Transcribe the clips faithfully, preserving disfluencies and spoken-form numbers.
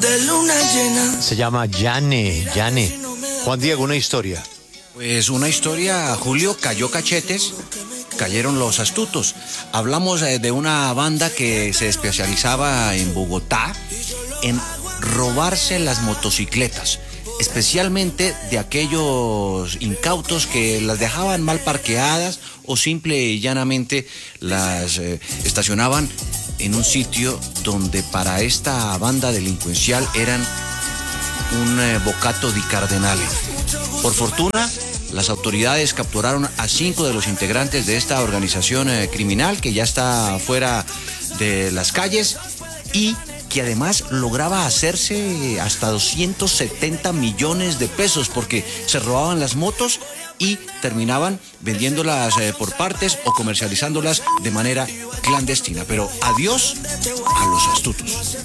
de luna llena. Se llama Yane, Yane. Juan Diego, una historia. Pues una historia, Julio, cayó cachetes, cayeron los astutos. Hablamos eh, de una banda que se especializaba en Bogotá en robarse las motocicletas, especialmente de aquellos incautos que las dejaban mal parqueadas o simple y llanamente las eh, estacionaban en un sitio donde para esta banda delincuencial eran un eh, bocato di cardenale. Por fortuna, las autoridades capturaron a cinco de los integrantes de esta organización eh, criminal que ya está fuera de las calles y que además lograba hacerse hasta doscientos setenta millones de pesos porque se robaban las motos y terminaban vendiéndolas eh, por partes o comercializándolas de manera clandestina. Pero adiós a los astutos.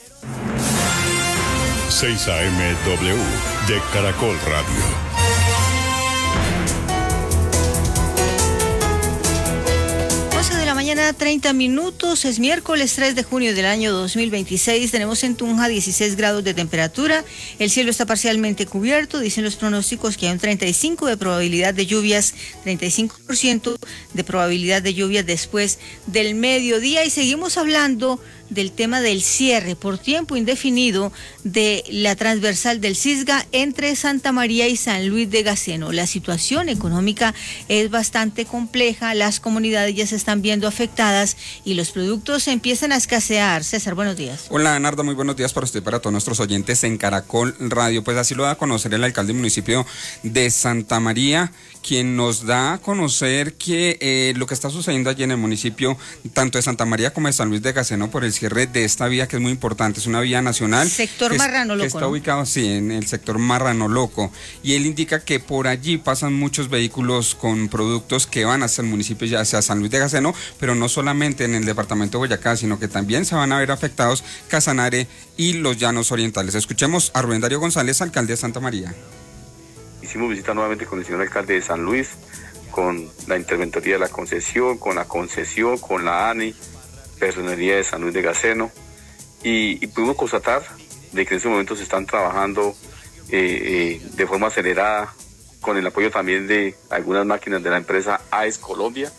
seis A M W de Caracol Radio. Mañana treinta minutos, es miércoles tres de junio del año dos mil veintiséis, tenemos en Tunja dieciséis grados de temperatura, el cielo está parcialmente cubierto, dicen los pronósticos que hay un treinta y cinco por ciento de probabilidad de lluvias, treinta y cinco por ciento de probabilidad de lluvias después del mediodía y seguimos hablando del tema del cierre por tiempo indefinido de la transversal del Cisga entre Santa María y San Luis de Gaceno. La situación económica es bastante compleja, las comunidades ya se están viendo afectadas y los productos empiezan a escasear. César, buenos días. Hola, Narda, muy buenos días para usted y para todos nuestros oyentes en Caracol Radio. Pues así lo da a conocer el alcalde del municipio de Santa María, quien nos da a conocer que eh, lo que está sucediendo allí en el municipio, tanto de Santa María como de San Luis de Gaceno, por el cierre de esta vía que es muy importante, es una vía nacional. Sector que Marrano es, Loco. Que está ¿no? ubicado, sí, en el sector Marrano Loco. Y él indica que por allí pasan muchos vehículos con productos que van hacia el municipio, ya sea San Luis de Gaceno, pero no solamente en el departamento de Boyacá, sino que también se van a ver afectados Casanare y los Llanos Orientales. Escuchemos a Rubén Darío González, alcalde de Santa María. Hicimos visita nuevamente con el señor alcalde de San Luis, con la interventoría de la concesión, con la concesión, con la A N I, personería de San Luis de Gaceno, y, y pudimos constatar de que en este momento se están trabajando eh, eh, de forma acelerada, con el apoyo también de algunas máquinas de la empresa A E S Colombia.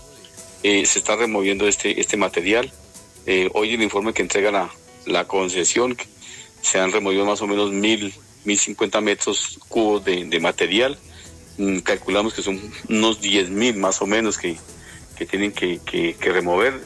Eh, se está removiendo este, este material. Eh, hoy el informe que entrega la, la concesión, se han removido más o menos mil, mil cincuenta metros cubos de, de material. Mm, calculamos que son unos diez mil más o menos que, que tienen que, que, que remover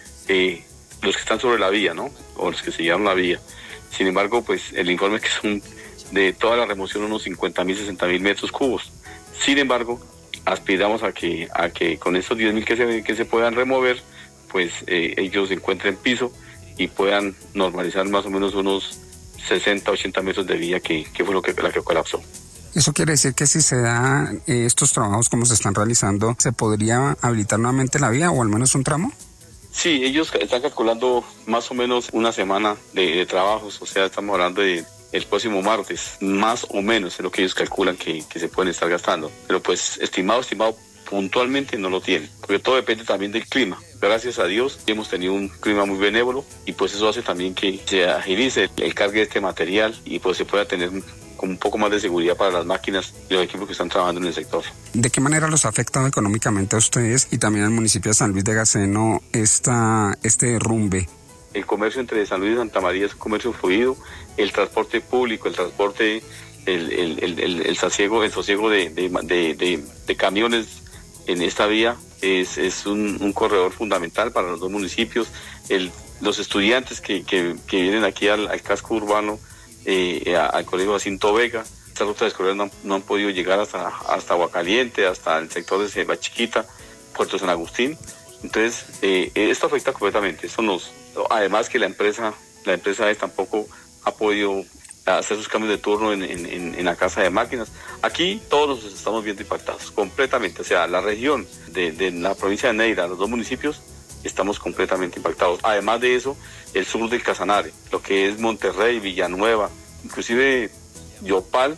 eh, los que están sobre la vía, ¿no? O los que se llevan la vía. Sin embargo, pues el informe es que son de toda la remoción unos cincuenta mil, sesenta mil metros cubos. Sin embargo, aspiramos a que, a que con estos diez mil que se, que se puedan remover, pues eh, ellos encuentren piso y puedan normalizar más o menos unos sesenta, ochenta metros de vía que, que fue lo que, la que colapsó. Eso quiere decir que si se dan eh, estos trabajos como se están realizando, ¿se podría habilitar nuevamente la vía o al menos un tramo? Sí, ellos están calculando más o menos una semana de, de trabajos, o sea, estamos hablando de el próximo martes, más o menos es lo que ellos calculan que, que se pueden estar gastando. Pero pues estimado, estimado, puntualmente no lo tienen, porque todo depende también del clima. Gracias a Dios hemos tenido un clima muy benévolo y pues eso hace también que se agilice el, el cargue de este material y pues se pueda tener con un poco más de seguridad para las máquinas y los equipos que están trabajando en el sector. ¿De qué manera los ha afectado económicamente a ustedes y también al municipio de San Luis de Gaceno esta, este derrumbe? El comercio entre San Luis y Santa María es un comercio fluido, el transporte público, el transporte, el, el, el, el, el sosiego, el sosiego de, de, de, de, de camiones en esta vía es, es un, un corredor fundamental para los dos municipios. El, los estudiantes que, que, que vienen aquí al, al casco urbano, eh, a, al colegio Jacinto Vega, estas rutas escolares no, no han podido llegar hasta, hasta Aguacaliente, hasta el sector de Ceiba Chiquita, Puerto San Agustín. Entonces, eh, esto afecta completamente. Esto nos, además que la empresa, la empresa es, tampoco ha podido hacer sus cambios de turno en, en, en la casa de máquinas. Aquí todos nos estamos viendo impactados completamente. O sea, la región de, de la provincia de Neira, los dos municipios, estamos completamente impactados. Además de eso, el sur del Casanare, lo que es Monterrey, Villanueva, inclusive Yopal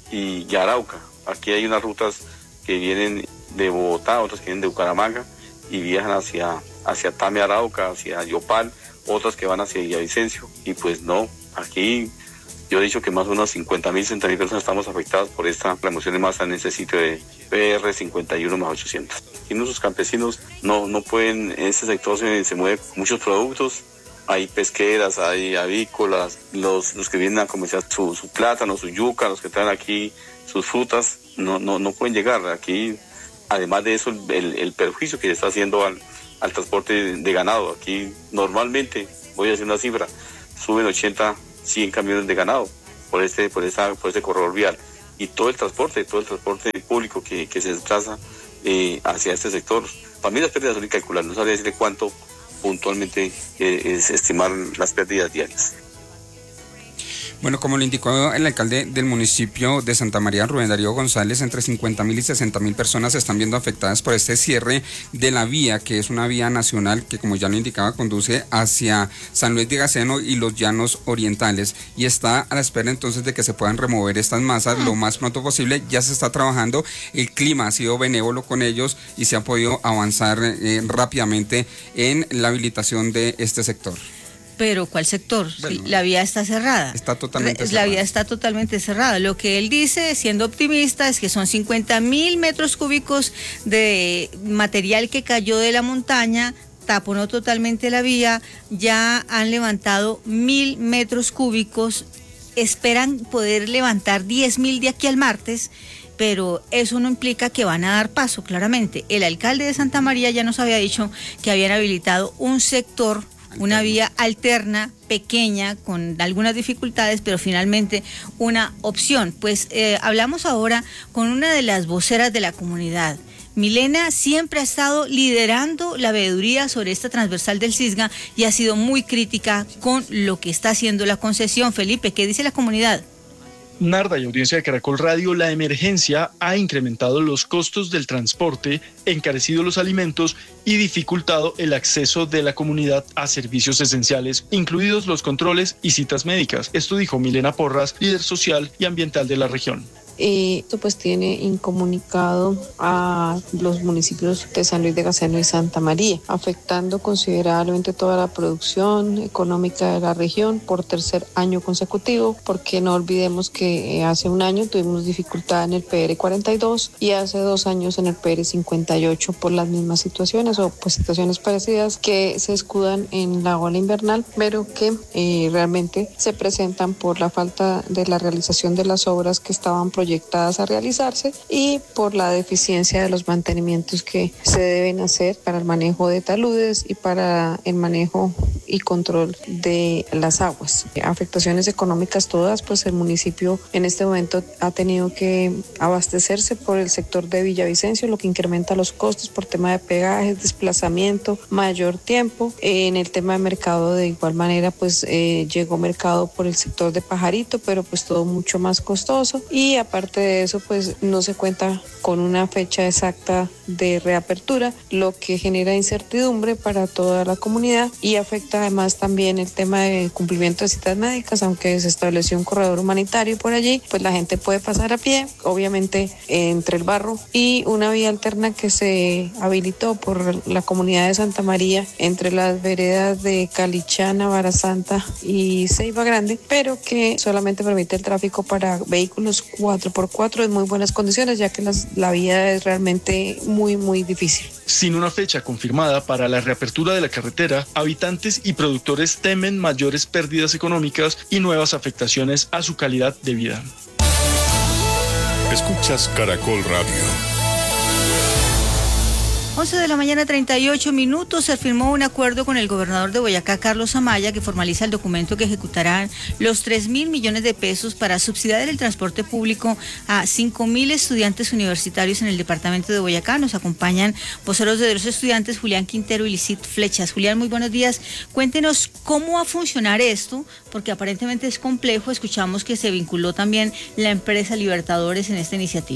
y Arauca. Aquí hay unas rutas que vienen de Bogotá, otras que vienen de Bucaramanga y viajan hacia, hacia Tame, Arauca, hacia Yopal, otras que van hacia Villavicencio, y pues no, Aquí yo he dicho que más o menos cincuenta mil, sesenta mil personas estamos afectadas por esta remoción de masa en ese sitio de P R cincuenta y uno más ochocientos. Y nuestros campesinos no, no pueden, en este sector se, se mueven muchos productos, hay pesqueras, hay avícolas, los, los que vienen a comerciar su, su plátano, su yuca, los que traen aquí sus frutas, no, no, no pueden llegar. Aquí, además de eso, el, el perjuicio que se está haciendo al, al transporte de, de ganado. Aquí normalmente, voy a decir una cifra, suben ochenta, cien camiones de ganado por este, por esta, por este corredor vial. Y todo el transporte, todo el transporte público que, que se desplaza eh, hacia este sector. Para mí las pérdidas son incalculables, no sabría decirle cuánto puntualmente eh, es estimar las pérdidas diarias. Bueno, como lo indicó el alcalde del municipio de Santa María, Rubén Darío González, entre cincuenta mil y sesenta mil personas se están viendo afectadas por este cierre de la vía, que es una vía nacional que, como ya lo indicaba, conduce hacia San Luis de Gaceno y los llanos orientales, y está a la espera entonces de que se puedan remover estas masas lo más pronto posible. Ya se está trabajando, el clima ha sido benévolo con ellos y se ha podido avanzar eh, rápidamente en la habilitación de este sector. Pero ¿cuál sector? Bueno, la vía está cerrada. Está totalmente La cerrada. vía está totalmente cerrada. Lo que él dice, siendo optimista, es que son cincuenta mil metros cúbicos de material que cayó de la montaña, taponó totalmente la vía, ya han levantado mil metros cúbicos, esperan poder levantar diez mil de aquí al martes, pero eso no implica que van a dar paso, claramente. El alcalde de Santa María ya nos había dicho que habían habilitado un sector, una vía alterna, pequeña, con algunas dificultades, pero finalmente una opción. Pues eh, hablamos ahora con una de las voceras de la comunidad. Milena siempre ha estado liderando la veeduría sobre esta transversal del Cisga y ha sido muy crítica con lo que está haciendo la concesión. Felipe, ¿qué dice la comunidad? Narda y audiencia de Caracol Radio, la emergencia ha incrementado los costos del transporte, encarecido los alimentos y dificultado el acceso de la comunidad a servicios esenciales, incluidos los controles y citas médicas. Esto dijo Milena Porras, líder social y ambiental de la región. Eh, esto pues tiene incomunicado a los municipios de San Luis de Gaceno y Santa María, afectando considerablemente toda la producción económica de la región por tercer año consecutivo, porque no olvidemos que hace un año tuvimos dificultad en el P R cuarenta y dos y hace dos años en el P R cincuenta y ocho por las mismas situaciones o pues situaciones parecidas que se escudan en la ola invernal, pero que eh, realmente se presentan por la falta de la realización de las obras que estaban proyectadas proyectadas a realizarse y por la deficiencia de los mantenimientos que se deben hacer para el manejo de taludes y para el manejo y control de las aguas. Afectaciones económicas todas, pues el municipio en este momento ha tenido que abastecerse por el sector de Villavicencio, lo que incrementa los costos por tema de peajes, desplazamiento, mayor tiempo. En el tema de mercado de igual manera, pues eh, llegó mercado por el sector de Pajarito, pero pues todo mucho más costoso y aparte Aparte de eso, pues no se cuenta con una fecha exacta de reapertura, lo que genera incertidumbre para toda la comunidad y afecta además también el tema de cumplimiento de citas médicas, aunque se estableció un corredor humanitario por allí, pues la gente puede pasar a pie, obviamente entre el barro y una vía alterna que se habilitó por la comunidad de Santa María entre las veredas de Calichana, Barasanta y Ceiba Grande, pero que solamente permite el tráfico para vehículos cuatro por cuatro en muy buenas condiciones, ya que las, la vía es realmente muy, muy difícil. Sin una fecha confirmada para la reapertura de la carretera, habitantes y productores temen mayores pérdidas económicas y nuevas afectaciones a su calidad de vida. Escuchas Caracol Radio. once de la mañana, treinta y ocho minutos, se firmó un acuerdo con el gobernador de Boyacá, Carlos Amaya, que formaliza el documento que ejecutarán los tres mil millones de pesos para subsidiar el transporte público a cinco mil estudiantes universitarios en el departamento de Boyacá. Nos acompañan voceros de los estudiantes, Julián Quintero y Licit Flechas. Julián, muy buenos días. Cuéntenos cómo va a funcionar esto, porque aparentemente es complejo. Escuchamos que se vinculó también la empresa Libertadores en esta iniciativa.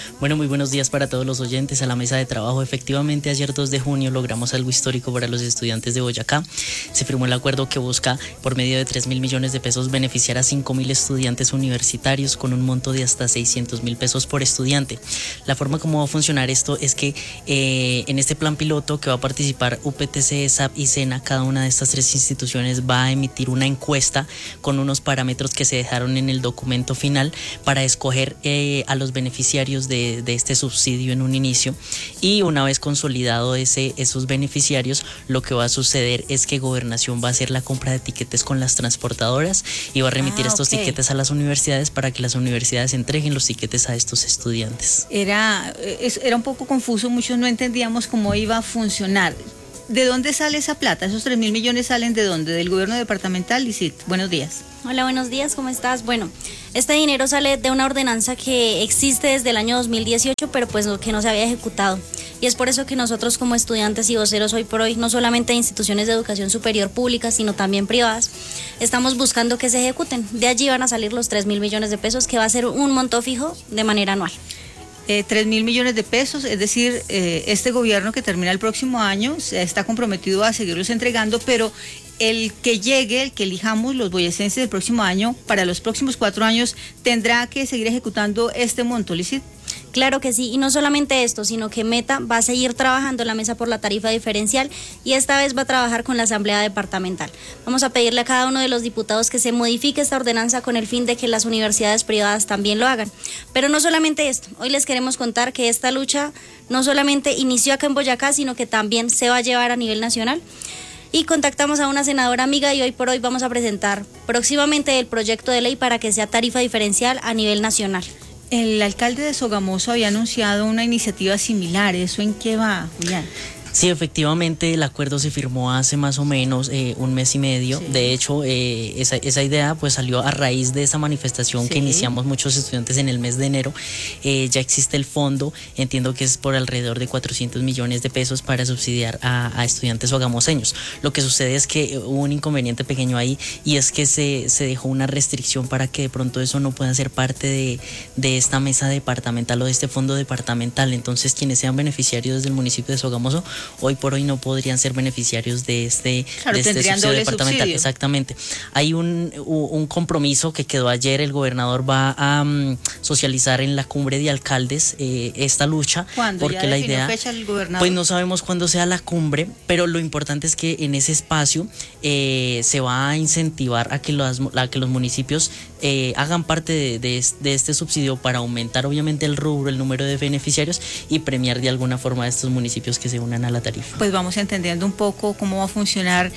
Bueno, muy buenos días para todos los oyentes a la mesa de trabajo. Efectivamente, ayer dos de junio logramos algo histórico para los estudiantes de Boyacá. Se firmó el acuerdo que busca, por medio de tres mil millones de pesos, beneficiar a cinco mil estudiantes universitarios con un monto de hasta seiscientos mil pesos por estudiante. La forma como va a funcionar esto es que eh, en este plan piloto que va a participar U P T C, S A P y SENA, cada una de estas tres instituciones va a emitir una encuesta con unos parámetros que se dejaron en el documento final para escoger eh, a los beneficiarios de de este subsidio en un inicio, y una vez consolidado ese, esos beneficiarios, lo que va a suceder es que Gobernación va a hacer la compra de tiquetes con las transportadoras y va a remitir ah, estos okay. tiquetes a las universidades para que las universidades entreguen los tiquetes a estos estudiantes. Era, era un poco confuso, muchos no entendíamos cómo iba a funcionar. ¿De dónde sale esa plata? ¿Esos tres mil millones salen de dónde? ¿Del gobierno departamental? Licit, buenos días. Hola, buenos días, ¿cómo estás? Bueno, este dinero sale de una ordenanza que existe desde el año dos mil dieciocho, pero pues que no se había ejecutado. Y es por eso que nosotros como estudiantes y voceros hoy por hoy, no solamente de instituciones de educación superior públicas, sino también privadas, estamos buscando que se ejecuten. De allí van a salir los tres mil millones de pesos, que va a ser un monto fijo de manera anual. Eh, tres mil millones de pesos, es decir, eh, este gobierno que termina el próximo año está comprometido a seguirlos entregando, pero el que llegue, el que elijamos los boyacenses del próximo año, para los próximos cuatro años, tendrá que seguir ejecutando este monto, Licit. Claro que sí, y no solamente esto, sino que Meta va a seguir trabajando en la mesa por la tarifa diferencial y esta vez va a trabajar con la Asamblea Departamental. Vamos a pedirle a cada uno de los diputados que se modifique esta ordenanza con el fin de que las universidades privadas también lo hagan. Pero no solamente esto, hoy les queremos contar que esta lucha no solamente inició acá en Boyacá, sino que también se va a llevar a nivel nacional. Y contactamos a una senadora amiga y hoy por hoy vamos a presentar próximamente el proyecto de ley para que sea tarifa diferencial a nivel nacional. El alcalde de Sogamoso había anunciado una iniciativa similar. ¿Eso en qué va, Julián? Sí, efectivamente el acuerdo se firmó hace más o menos eh, un mes y medio. Sí. De hecho, eh, esa, esa idea pues salió a raíz de esa manifestación sí. que iniciamos muchos estudiantes en el mes de enero. Eh, ya existe el fondo, entiendo que es por alrededor de cuatrocientos millones de pesos para subsidiar a, a estudiantes sogamoseños. Lo que sucede es que hubo un inconveniente pequeño ahí y es que se, se dejó una restricción para que de pronto eso no pueda ser parte de, de esta mesa departamental o de este fondo departamental. Entonces, quienes sean beneficiarios desde el municipio de Sogamoso hoy por hoy no podrían ser beneficiarios de este, claro, de este subsidio departamental. Subsidio. Exactamente. Hay un, un compromiso que quedó ayer, el gobernador va a um, socializar en la cumbre de alcaldes eh, esta lucha. ¿Cuándo? Porque ¿Ya la idea, fecha el gobernador? Pues no sabemos cuándo sea la cumbre, pero lo importante es que en ese espacio eh, se va a incentivar a que los, a que los municipios eh, hagan parte de, de, de este subsidio para aumentar obviamente el rubro, el número de beneficiarios y premiar de alguna forma a estos municipios que se unan a la tarifa. Pues vamos entendiendo un poco cómo va a funcionar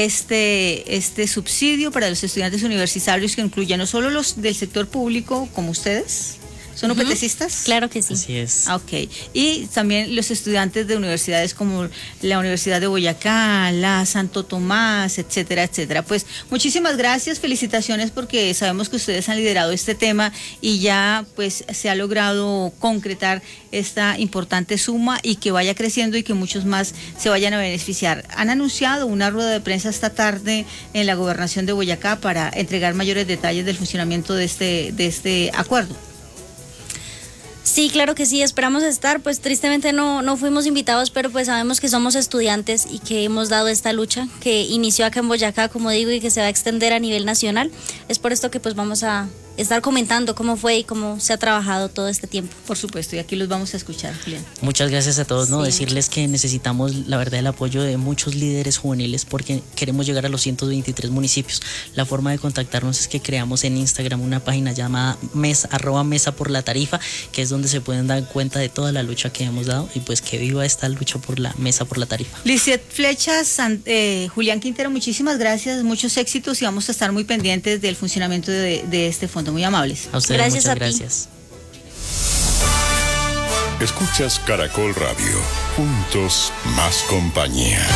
este, este subsidio para los estudiantes universitarios, que incluye no solo los del sector público como ustedes. ¿Son uh-huh. UPTCistas? Claro que sí. Así es. Ah, ok. Y también los estudiantes de universidades como la Universidad de Boyacá, la Santo Tomás, etcétera, etcétera. Pues muchísimas gracias, felicitaciones, porque sabemos que ustedes han liderado este tema y ya pues se ha logrado concretar esta importante suma y que vaya creciendo y que muchos más se vayan a beneficiar. Han anunciado una rueda de prensa esta tarde en la Gobernación de Boyacá para entregar mayores detalles del funcionamiento de este, de este acuerdo. Sí, claro que sí, esperamos estar, pues tristemente no, no fuimos invitados, pero pues sabemos que somos estudiantes y que hemos dado esta lucha que inició acá en Boyacá, como digo, y que se va a extender a nivel nacional. Es por esto que pues vamos a estar comentando cómo fue y cómo se ha trabajado todo este tiempo. Por supuesto, y aquí los vamos a escuchar, Julián. Muchas gracias a todos, ¿no? Sí. Decirles que necesitamos, la verdad, el apoyo de muchos líderes juveniles porque queremos llegar a los ciento veintitrés municipios. La forma de contactarnos es que creamos en Instagram una página llamada mesa, arroba mesa por la tarifa, que es donde se pueden dar cuenta de toda la lucha que hemos dado y pues que viva esta lucha por la mesa por la tarifa. Licit Flechas, eh, Julián Quintero, muchísimas gracias, muchos éxitos y vamos a estar muy pendientes del funcionamiento de, de este fondo. Muy amables. A ustedes gracias, muchas a gracias. Escuchas Caracol Radio, juntos más compañía.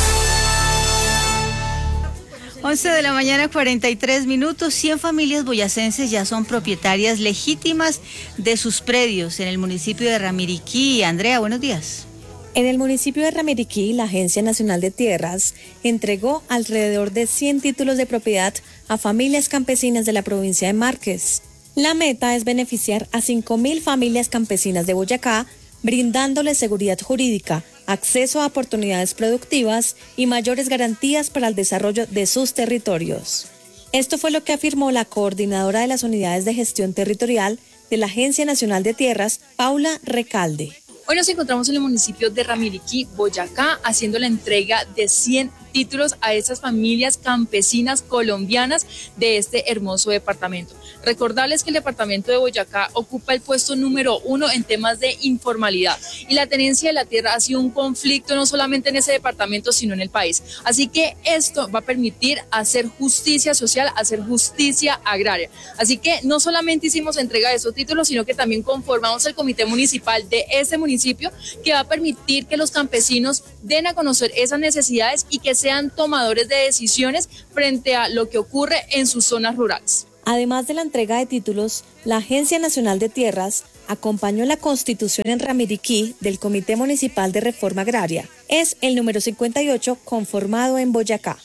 once de la mañana, cuarenta y tres minutos. cien familias boyacenses ya son propietarias legítimas de sus predios en el municipio de Ramiriquí. Andrea, buenos días. En el municipio de Ramiriquí, la Agencia Nacional de Tierras entregó alrededor de cien títulos de propiedad a familias campesinas de la provincia de Márquez. La meta es beneficiar a cinco mil familias campesinas de Boyacá, brindándoles seguridad jurídica, acceso a oportunidades productivas y mayores garantías para el desarrollo de sus territorios. Esto fue lo que afirmó la coordinadora de las unidades de gestión territorial de la Agencia Nacional de Tierras, Paula Recalde. Hoy nos encontramos en el municipio de Ramiriquí, Boyacá, haciendo la entrega de cien títulos a estas familias campesinas colombianas de este hermoso departamento. Recordarles que el departamento de Boyacá ocupa el puesto número uno en temas de informalidad y la tenencia de la tierra ha sido un conflicto no solamente en ese departamento sino en el país. Así que esto va a permitir hacer justicia social, hacer justicia agraria. Así que no solamente hicimos entrega de esos títulos, sino que también conformamos el comité municipal de este municipio que va a permitir que los campesinos den a conocer esas necesidades y que sean tomadores de decisiones frente a lo que ocurre en sus zonas rurales. Además de la entrega de títulos, la Agencia Nacional de Tierras acompañó la constitución en Ramiriquí del Comité Municipal de Reforma Agraria. Es el número cincuenta y ocho conformado en Boyacá.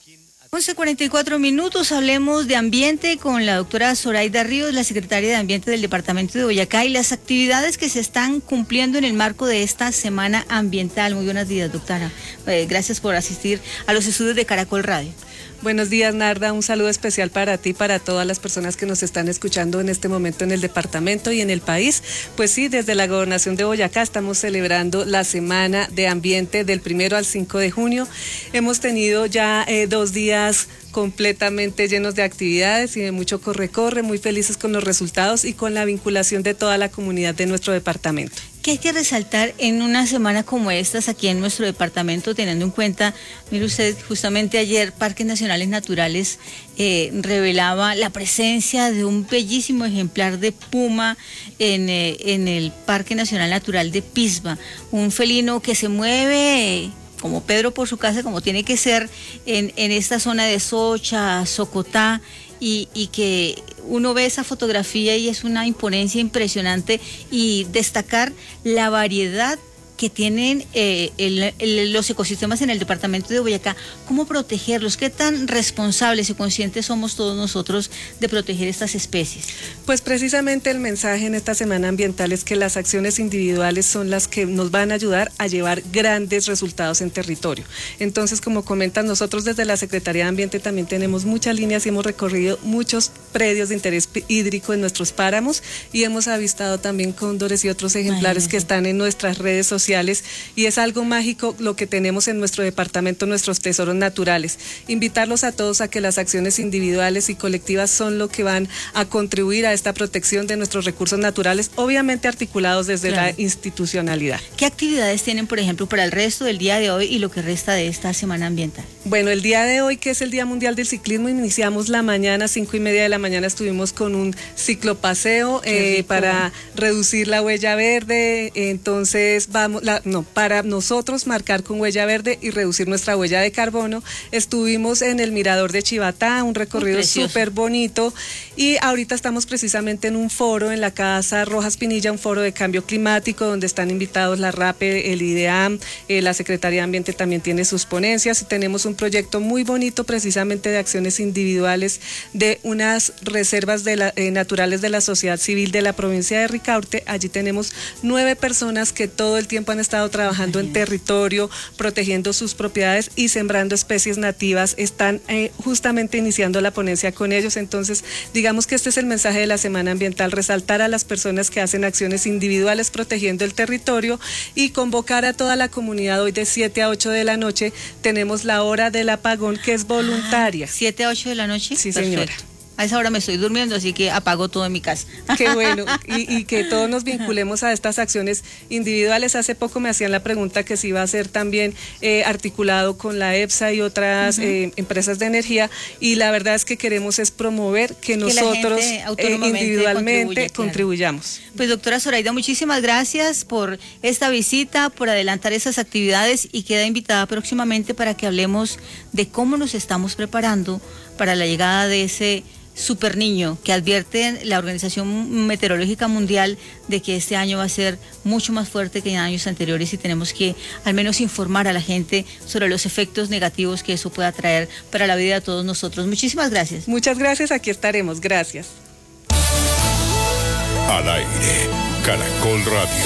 once cuarenta y cuatro minutos, hablemos de ambiente con la doctora Zoraida Ríos, la secretaria de Ambiente del Departamento de Boyacá, y las actividades que se están cumpliendo en el marco de esta Semana Ambiental. Muy buenos días, doctora. Eh, gracias por asistir a los estudios de Caracol Radio. Buenos días, Narda. Un saludo especial para ti, para todas las personas que nos están escuchando en este momento en el departamento y en el país. Pues sí, desde la Gobernación de Boyacá estamos celebrando la Semana de Ambiente del primero al cinco de junio. Hemos tenido ya eh, dos días completamente llenos de actividades y de mucho corre-corre, muy felices con los resultados y con la vinculación de toda la comunidad de nuestro departamento. ¿Qué hay que resaltar en una semana como estas aquí en nuestro departamento, teniendo en cuenta, mire usted, justamente ayer Parques Nacionales Naturales eh, revelaba la presencia de un bellísimo ejemplar de puma en, eh, en el Parque Nacional Natural de Pisba, un felino que se mueve eh, como Pedro por su casa, como tiene que ser en, en esta zona de Socha, Socotá, y, y que uno ve esa fotografía y es una imponencia impresionante, y destacar la variedad que tienen eh, el, el, los ecosistemas en el departamento de Boyacá. ¿Cómo protegerlos? ¿Qué tan responsables y conscientes somos todos nosotros de proteger estas especies? Pues precisamente el mensaje en esta Semana Ambiental es que las acciones individuales son las que nos van a ayudar a llevar grandes resultados en territorio. Entonces, como comentan, nosotros desde la Secretaría de Ambiente también tenemos muchas líneas y hemos recorrido muchos predios de interés hídrico en nuestros páramos y hemos avistado también cóndores y otros ejemplares Imagínate. que están en nuestras redes sociales. Y es algo mágico lo que tenemos en nuestro departamento, nuestros tesoros naturales. Invitarlos a todos a que las acciones individuales y colectivas son lo que van a contribuir a esta protección de nuestros recursos naturales, obviamente articulados desde claro. la institucionalidad. ¿Qué actividades tienen, por ejemplo, para el resto del día de hoy y lo que resta de esta Semana Ambiental? Bueno, el día de hoy, que es el Día Mundial del Ciclismo, iniciamos la mañana, cinco y media de la mañana, estuvimos con un ciclopaseo eh, para reducir la huella verde. Entonces vamos La, no, para nosotros marcar con huella verde y reducir nuestra huella de carbono. Estuvimos en el Mirador de Chivatá, un recorrido súper bonito, y ahorita estamos precisamente en un foro en la Casa Rojas Pinilla, un foro de cambio climático donde están invitados la RAPE, el IDEAM, eh, la Secretaría de Ambiente también tiene sus ponencias, y tenemos un proyecto muy bonito precisamente de acciones individuales de unas reservas de la, eh, naturales de la sociedad civil de la provincia de Ricaurte. Allí tenemos nueve personas que todo el tiempo han estado trabajando en territorio, protegiendo sus propiedades y sembrando especies nativas. Están eh, justamente iniciando la ponencia con ellos. Entonces, digamos que este es el mensaje de la Semana Ambiental: resaltar a las personas que hacen acciones individuales protegiendo el territorio y convocar a toda la comunidad. Hoy de siete a ocho de la noche tenemos la hora del apagón, que es voluntaria. Ah, ¿siete a ocho de la noche? Sí, Perfecto. Señora. A esa hora me estoy durmiendo, así que apago todo en mi casa. Qué bueno, y, y que todos nos vinculemos a estas acciones individuales. Hace poco me hacían la pregunta que si iba a ser también eh, articulado con la EPSA y otras uh-huh. eh, empresas de energía, y la verdad es que queremos es promover que, que nosotros eh, individualmente contribuyamos. Claro. Pues doctora Zoraida, muchísimas gracias por esta visita, por adelantar esas actividades, y queda invitada próximamente para que hablemos de cómo nos estamos preparando para la llegada de ese super niño que advierte la Organización Meteorológica Mundial de que este año va a ser mucho más fuerte que en años anteriores, y tenemos que al menos informar a la gente sobre los efectos negativos que eso pueda traer para la vida de todos nosotros. Muchísimas gracias. Muchas gracias, aquí estaremos. Gracias. Al aire, Caracol Radio.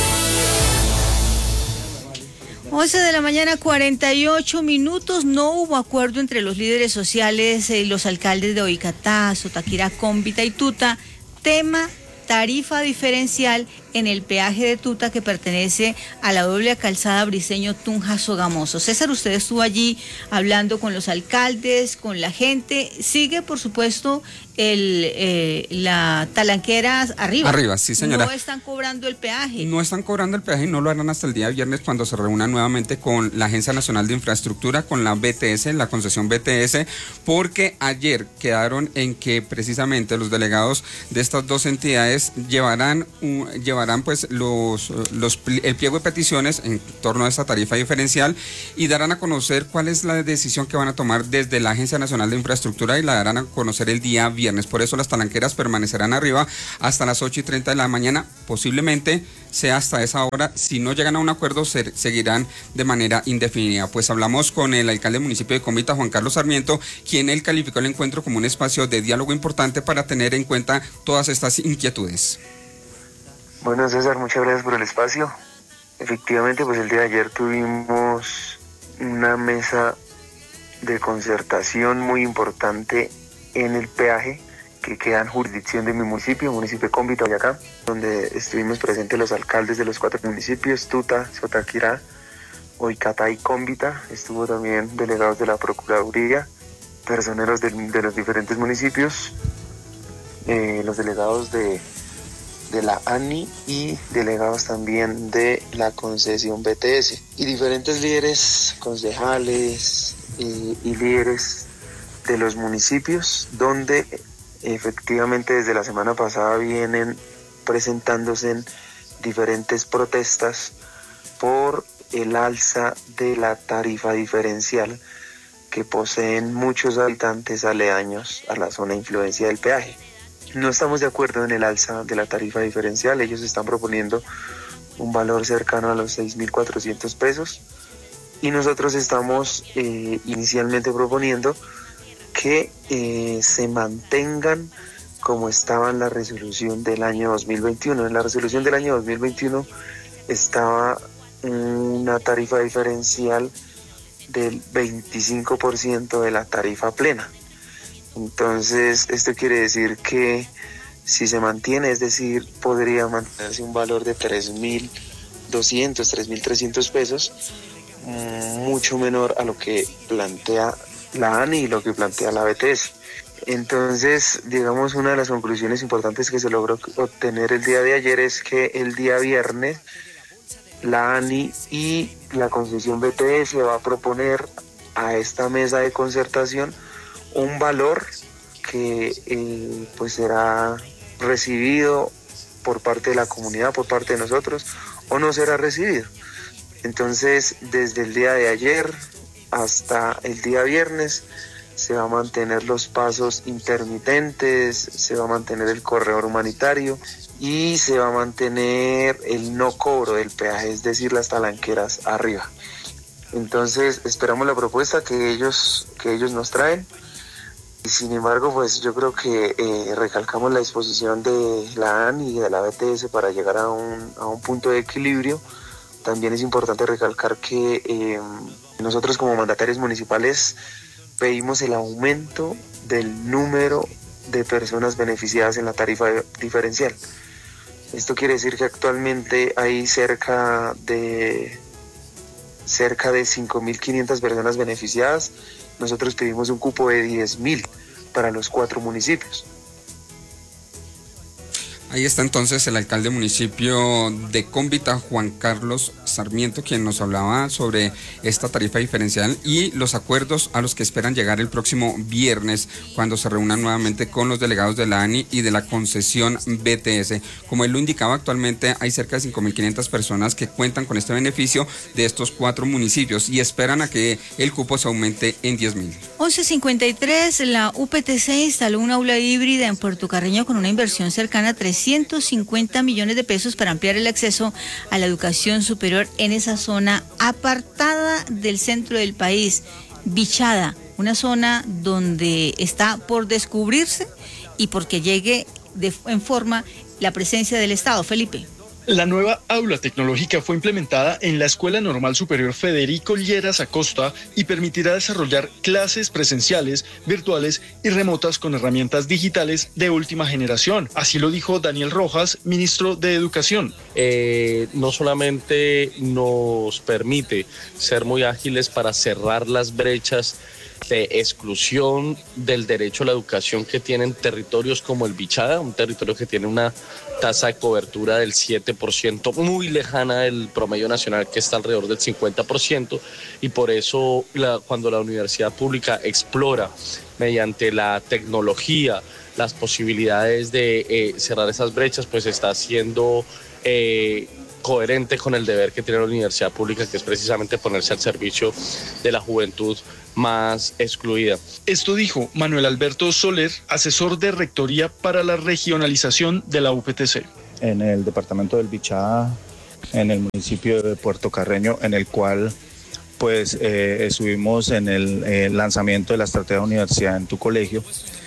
once de la mañana, cuarenta y ocho minutos. No hubo acuerdo entre los líderes sociales y los alcaldes de Boyacá, Sotaquira, Cómbita y Tuta. Tema: tarifa diferencial en el peaje de Tuta, que pertenece a la doble calzada Briceño Tunja Sogamoso. César, usted estuvo allí hablando con los alcaldes, con la gente. Sigue, por supuesto, el eh, la talanquera arriba. Arriba, sí, señora. No están cobrando el peaje. No están cobrando el peaje y no lo harán hasta el día viernes, cuando se reúnan nuevamente con la Agencia Nacional de Infraestructura, con la B T S, la concesión B T S, porque ayer quedaron en que precisamente los delegados de estas dos entidades llevarán un, llevarán pues los, los el pliego de peticiones en torno a esta tarifa diferencial y darán a conocer cuál es la decisión que van a tomar desde la Agencia Nacional de Infraestructura, y la darán a conocer el día viernes. Por eso las talanqueras permanecerán arriba hasta las ocho y treinta de la mañana, posiblemente sea hasta esa hora. Si no llegan a un acuerdo, se, seguirán de manera indefinida. Pues hablamos con el alcalde del municipio de Cómbita, Juan Carlos Sarmiento, quien él calificó el encuentro como un espacio de diálogo importante para tener en cuenta todas estas inquietudes. Bueno, César, muchas gracias por el espacio. Efectivamente, pues el día de ayer tuvimos una mesa de concertación muy importante en el peaje que queda en jurisdicción de mi municipio, municipio de Cómbita, Boyacá, donde estuvimos presentes los alcaldes de los cuatro municipios, Tuta, Sotaquirá, Boyacá y Cómbita. Estuvo también delegados de la Procuraduría, personeros de, de los diferentes municipios, eh, los delegados de, de la A N I y delegados también de la concesión B T S, y diferentes líderes, concejales y, y líderes de los municipios, donde efectivamente desde la semana pasada vienen presentándose en diferentes protestas por el alza de la tarifa diferencial que poseen muchos habitantes aledaños a la zona de influencia del peaje. No estamos de acuerdo en el alza de la tarifa diferencial. Ellos están proponiendo un valor cercano a los seis mil cuatrocientos pesos, y nosotros estamos eh, inicialmente proponiendo que eh, se mantengan como estaba en la resolución del año dos mil veintiuno. En la resolución del año dos mil veintiuno estaba una tarifa diferencial del veinticinco por ciento de la tarifa plena. Entonces, esto quiere decir que si se mantiene, es decir, podría mantenerse un valor de tres mil doscientos, tres mil trescientos pesos, mucho menor a lo que plantea la A N I y lo que plantea la B T S. Entonces, digamos, una de las conclusiones importantes que se logró obtener el día de ayer es que el día viernes la A N I y la concesión B T S va a proponer a esta mesa de concertación un valor que eh, pues será recibido por parte de la comunidad, por parte de nosotros, o no será recibido. Entonces, desde el día de ayer hasta el día viernes se va a mantener los pasos intermitentes, se va a mantener el corredor humanitario y se va a mantener el no cobro del peaje, es decir, las talanqueras arriba. Entonces, esperamos la propuesta que ellos, que ellos nos traen. Y sin embargo, pues yo creo que eh, recalcamos la disposición de la A N I y de la B T S para llegar a un, a un punto de equilibrio. También es importante recalcar que eh, nosotros como mandatarios municipales pedimos el aumento del número de personas beneficiadas en la tarifa diferencial. Esto quiere decir que actualmente hay cerca de, cerca de cinco mil quinientas personas beneficiadas. Nosotros pedimos un cupo de diez mil para los cuatro municipios. Ahí está entonces el alcalde municipio de Cómbita, Juan Carlos Sarmiento, quien nos hablaba sobre esta tarifa diferencial y los acuerdos a los que esperan llegar el próximo viernes, cuando se reúnan nuevamente con los delegados de la A N I y de la concesión B T S. Como él lo indicaba, actualmente hay cerca de cinco mil quinientas personas que cuentan con este beneficio de estos cuatro municipios y esperan a que el cupo se aumente en diez mil. once cincuenta y tres, la U P T C instaló un aula híbrida en Puerto Carreño con una inversión cercana a trescientos cincuenta millones de pesos para ampliar el acceso a la educación superior en esa zona apartada del centro del país, Bichada, una zona donde está por descubrirse y porque llegue de, en forma la presencia del Estado. Felipe. La nueva aula tecnológica fue implementada en la Escuela Normal Superior Federico Lleras Acosta y permitirá desarrollar clases presenciales, virtuales y remotas con herramientas digitales de última generación. Así lo dijo Daniel Rojas, ministro de Educación. Eh, no solamente nos permite ser muy ágiles para cerrar las brechas de exclusión del derecho a la educación que tienen territorios como el Bichada, un territorio que tiene una tasa de cobertura del siete por ciento, muy lejana del promedio nacional que está alrededor del cincuenta por ciento, y por eso la, cuando la universidad pública explora mediante la tecnología las posibilidades de eh, cerrar esas brechas, pues está haciendo eh, coherente con el deber que tiene la universidad pública, que es precisamente ponerse al servicio de la juventud más excluida. Esto dijo Manuel Alberto Soler, asesor de Rectoría para la regionalización de la U P T C. En el departamento del Bichada, en el municipio de Puerto Carreño, en el cual pues eh, estuvimos en el eh, lanzamiento de la estrategia de universidad en tu colegio,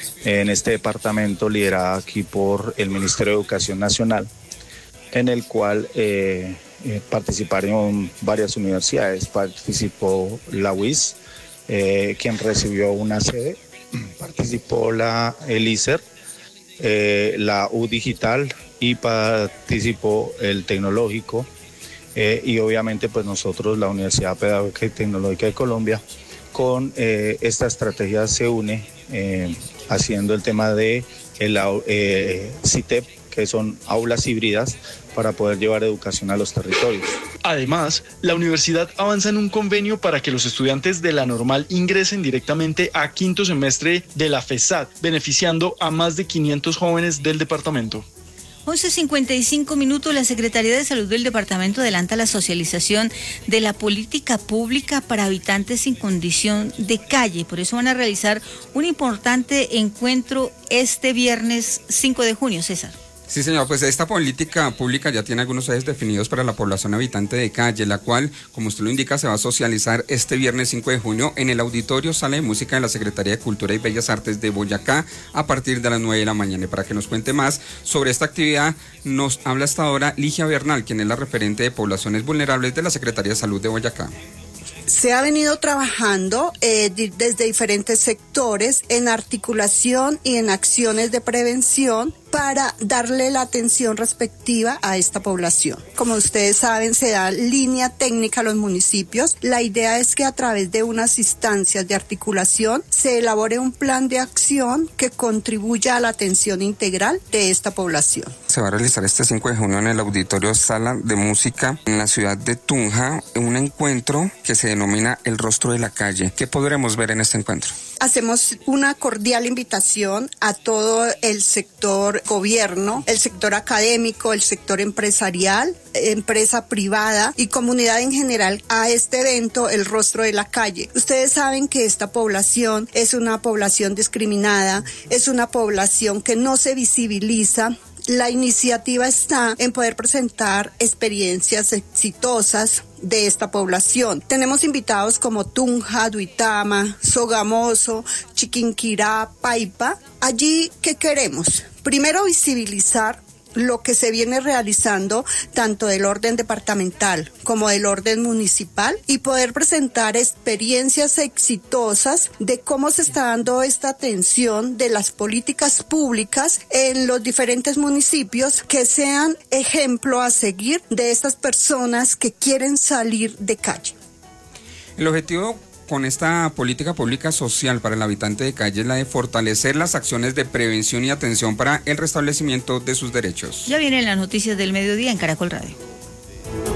en este departamento liderada aquí por el Ministerio de Educación Nacional, en el cual eh, eh, participaron varias universidades. Participó la U I S, eh, quien recibió una sede, participó la el I C E R, eh, la U Digital y participó el Tecnológico, eh, y obviamente pues nosotros, la Universidad Pedagógica y Tecnológica de Colombia, con eh, esta estrategia se une eh, haciendo el tema de el eh, C I T E P, que son aulas híbridas para poder llevar educación a los territorios. Además, la universidad avanza en un convenio para que los estudiantes de la normal ingresen directamente a quinto semestre de la FESAT, beneficiando a más de quinientos jóvenes del departamento. once cincuenta y cinco minutos, la Secretaría de Salud del departamento adelanta la socialización de la política pública para habitantes sin condición de calle. Por eso van a realizar un importante encuentro este viernes cinco de junio, César. Sí, señor, pues esta política pública ya tiene algunos ejes definidos para la población habitante de calle, la cual, como usted lo indica, se va a socializar este viernes cinco de junio en el Auditorio Sala de Música de la Secretaría de Cultura y Bellas Artes de Boyacá a partir de las nueve de la mañana. Y para que nos cuente más sobre esta actividad, nos habla hasta ahora Ligia Bernal, quien es la referente de poblaciones vulnerables de la Secretaría de Salud de Boyacá. Se ha venido trabajando eh, desde diferentes sectores en articulación y en acciones de prevención para darle la atención respectiva a esta población. Como ustedes saben, se da línea técnica a los municipios. La idea es que a través de unas instancias de articulación se elabore un plan de acción que contribuya a la atención integral de esta población. Se va a realizar este cinco de junio en el Auditorio Sala de Música en la ciudad de Tunja, un encuentro que se denomina El Rostro de la Calle. ¿Qué podremos ver en este encuentro? Hacemos una cordial invitación a todo el sector gobierno, el sector académico, el sector empresarial, empresa privada y comunidad en general a este evento, El Rostro de la Calle. Ustedes saben que esta población es una población discriminada, es una población que no se visibiliza. La iniciativa está en poder presentar experiencias exitosas de esta población. Tenemos invitados como Tunja, Duitama, Sogamoso, Chiquinquirá, Paipa. Allí, ¿qué queremos? Primero, visibilizar lo que se viene realizando tanto del orden departamental como del orden municipal y poder presentar experiencias exitosas de cómo se está dando esta atención de las políticas públicas en los diferentes municipios que sean ejemplo a seguir de estas personas que quieren salir de calle. El objetivo con esta política pública social para el habitante de calle es la de fortalecer las acciones de prevención y atención para el restablecimiento de sus derechos. Ya vienen las noticias del mediodía en Caracol Radio.